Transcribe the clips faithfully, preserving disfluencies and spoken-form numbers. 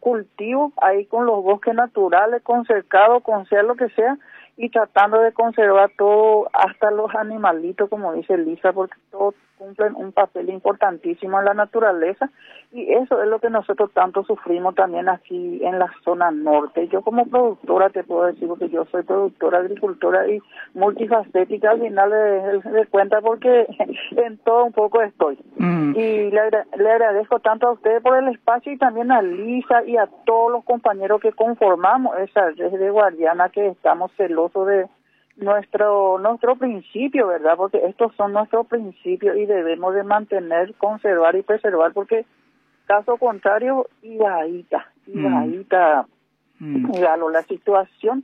cultivo ahí con los bosques naturales, con cercado, con sea lo que sea, y tratando de conservar todo, hasta los animalitos, como dice Lisa, porque todos cumplen un papel importantísimo en la naturaleza, y eso es lo que nosotros tanto sufrimos también aquí en la zona norte. Yo como productora te puedo decir, porque yo soy productora, agricultora y multifacética al final de, de cuenta, porque en todo un poco estoy. Mm. Y le, le agradezco tanto a ustedes por el espacio, y también a Lisa y a todos los compañeros que conformamos esa red de Guardiana, que estamos celosos de nuestro nuestro principio, ¿verdad? Porque estos son nuestros principios y debemos de mantener, conservar y preservar, porque caso contrario, igualita, igualita, mm. Galo, la situación,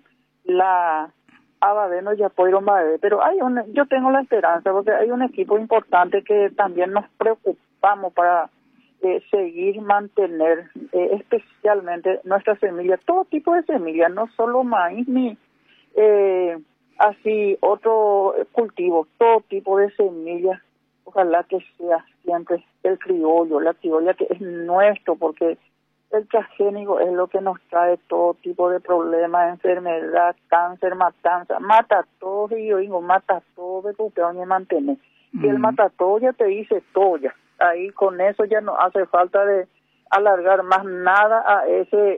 la abadeno ya pudieron ver, pero hay un, yo tengo la esperanza, porque hay un equipo importante que también nos preocupamos para eh, seguir, mantener, eh, especialmente nuestras semillas, todo tipo de semillas, no solo maíz ni eh, así otro cultivo, todo tipo de semillas. Ojalá que sea siempre el criollo, la criolla, que es nuestro, porque el transgénico es lo que nos trae todo tipo de problemas, enfermedad, cáncer, matanza, mata todo, y yo digo, mata todo de tu peón y mantener. Mm. Y el mata todo ya te dice todo ya. Ahí con eso ya no hace falta de alargar más nada a ese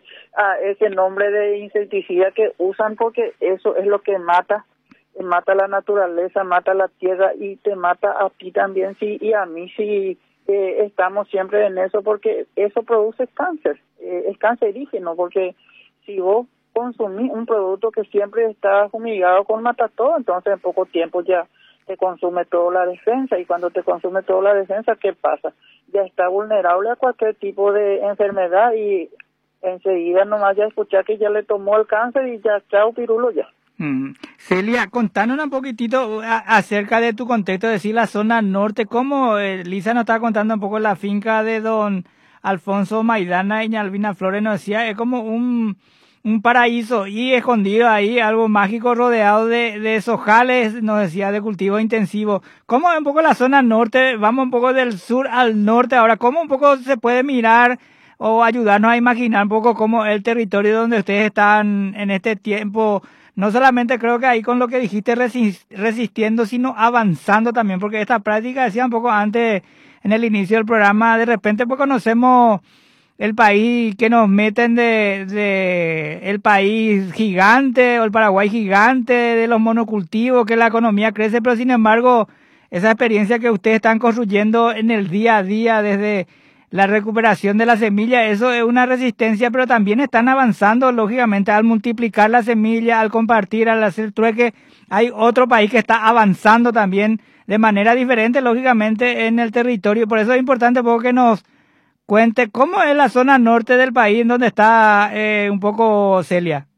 a ese nombre de insecticida que usan, porque eso es lo que mata, mata la naturaleza, mata la tierra y te mata a ti también, sí, y a mí sí. Eh, estamos siempre en eso, porque eso produce cáncer, eh, es cancerígeno, porque si vos consumís un producto que siempre está fumigado con matatodo, entonces en poco tiempo ya te consume toda la defensa, y cuando te consume toda la defensa, ¿qué pasa? Ya está vulnerable a cualquier tipo de enfermedad, y enseguida nomás ya escuchar que ya le tomó el cáncer y ya, chao, pirulo ya. Mm. Celia, contanos un poquitito a, acerca de tu contexto, decir la zona norte, cómo eh, Lisa nos estaba contando un poco la finca de don Alfonso Maidana y Albina Flores, nos decía, es como un, un paraíso y escondido ahí, algo mágico rodeado de, de sojales, nos decía, de cultivo intensivo. ¿Cómo es un poco la zona norte? Vamos un poco del sur al norte ahora, ¿cómo un poco se puede mirar o ayudarnos a imaginar un poco cómo el territorio donde ustedes están en este tiempo? No solamente creo que ahí con lo que dijiste resistiendo, sino avanzando también, porque esta práctica, decía un poco antes en el inicio del programa, de repente pues conocemos el país que nos meten de, de el país gigante o el Paraguay gigante de los monocultivos, que la economía crece, pero sin embargo esa experiencia que ustedes están construyendo en el día a día desde la recuperación de la semilla, eso es una resistencia, pero también están avanzando, lógicamente, al multiplicar la semilla, al compartir, al hacer trueque. Hay otro país que está avanzando también de manera diferente, lógicamente, en el territorio. Por eso es importante porque nos cuente cómo es la zona norte del país, en donde está eh, un poco Celia.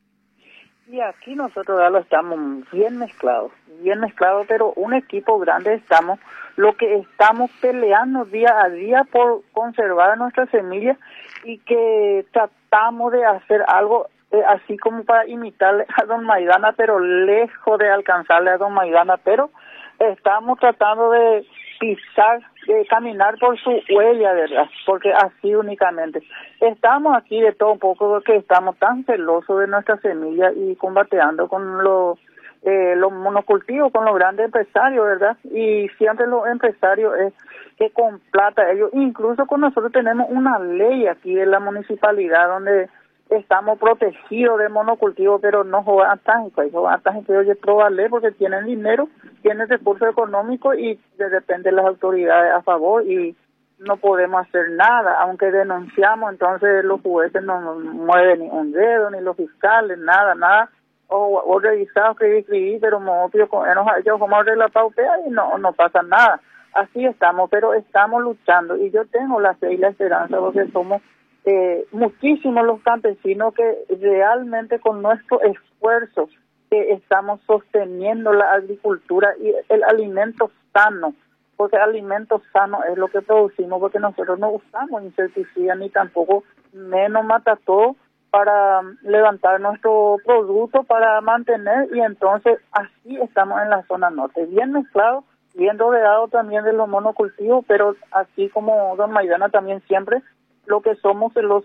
Y aquí nosotros ya lo estamos bien mezclados, bien mezclados, pero un equipo grande estamos. Lo que estamos peleando día a día por conservar nuestras semillas, y que tratamos de hacer algo eh, así como para imitarle a don Maidana, pero lejos de alcanzarle a don Maidana, pero estamos tratando de pisar, de caminar por su huella, ¿verdad? Porque así únicamente. Estamos aquí de todo un poco, porque estamos tan celosos de nuestras semillas y combateando con los Eh, los monocultivos, con los grandes empresarios, ¿verdad? Y siempre los empresarios es que con plata, ellos, incluso con nosotros tenemos una ley aquí en la municipalidad donde estamos protegidos de monocultivos, pero no juegan tágico, y juegan tágico, oye, probarle, porque tienen dinero, tienen recursos económicos, y de repente las autoridades a favor, y no podemos hacer nada, aunque denunciamos, entonces los jueces no mueven ni un dedo, ni los fiscales, nada, nada. o, o revisar, escribir, escribir, pero como obvio, yo como arregla paupea y no, no pasa nada. Así estamos, pero estamos luchando, y yo tengo la fe y la esperanza, porque somos eh, muchísimos los campesinos que realmente con nuestro esfuerzo que estamos sosteniendo la agricultura y el alimento sano, porque el alimento sano es lo que producimos, porque nosotros no usamos insecticidas ni tampoco menos mata todo para levantar nuestro producto, para mantener, y entonces así estamos en la zona norte, bien mezclado, bien rodeado también de los monocultivos, pero así como don Maidana también siempre, lo que somos celosos